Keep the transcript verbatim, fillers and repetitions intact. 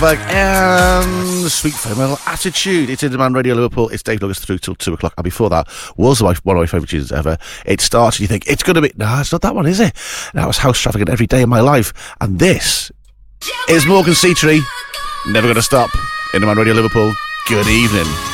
And Sweet Female Attitude. It's in Demand Radio Liverpool. It's Dave Douglas through till two o'clock. And before that was my, one of my favourite tunes ever. It starts and you think, it's going to be... No, it's not that one, is it? That was House Traffic every day of my life. And this is Morgan Seatree. Never Gonna Stop. In Demand Radio Liverpool. Good evening.